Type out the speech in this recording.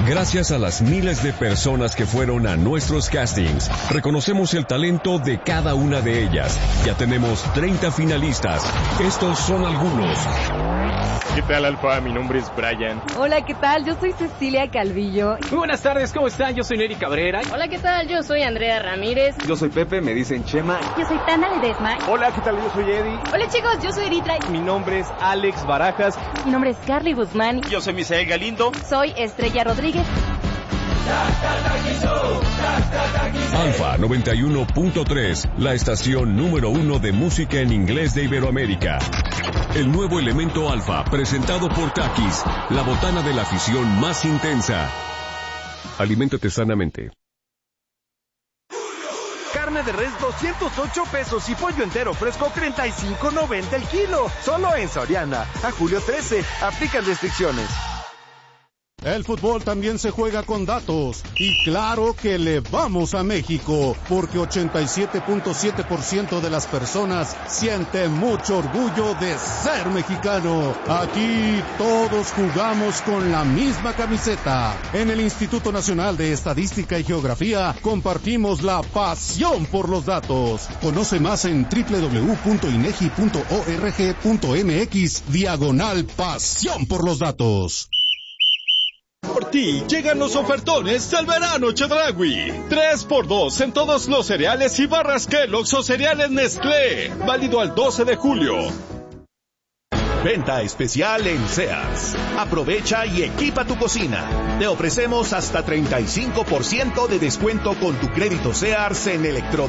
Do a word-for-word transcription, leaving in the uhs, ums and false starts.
Gracias a las miles de personas que fueron a nuestros castings, reconocemos el talento de cada una de ellas. Ya tenemos treinta finalistas. Estos son algunos. ¿Qué tal, Alfa? Mi nombre es Brian. Hola, ¿qué tal? Yo soy Cecilia Calvillo. Muy buenas tardes, ¿cómo están? Yo soy Nery Cabrera. Hola, ¿qué tal? Yo soy Andrea Ramírez. Yo soy Pepe, me dicen Chema. Yo soy Tana Ledesma. Hola, ¿qué tal? Yo soy Eddie. Hola, chicos, yo soy Eritra. Mi nombre es Alex Barajas. Mi nombre es Carly Guzmán. Yo soy Misael Galindo. Soy Estrella Rodríguez. Alfa noventa y uno punto tres, la estación número uno de música en inglés de Iberoamérica. El nuevo elemento Alfa, presentado por Takis, la botana de la afición más intensa. Aliméntate sanamente. Carne de res doscientos ocho pesos y pollo entero fresco treinta y cinco noventa el kilo. Solo en Soriana. A julio trece. Aplican restricciones. El fútbol también se juega con datos, y claro que le vamos a México, porque ochenta y siete punto siete por ciento de las personas siente mucho orgullo de ser mexicano. Aquí todos jugamos con la misma camiseta. En el Instituto Nacional de Estadística y Geografía compartimos la pasión por los datos. Conoce más en doble u doble u doble u punto inegi punto org punto mx diagonal pasión por los datos. Por ti llegan los ofertones del verano Chedraui. tres por dos en todos los cereales y barras Kellogg's o cereales Nestlé. Válido al doce de julio. Venta especial en Sears. Aprovecha y equipa tu cocina. Te ofrecemos hasta treinta y cinco por ciento de descuento con tu crédito Sears en electro.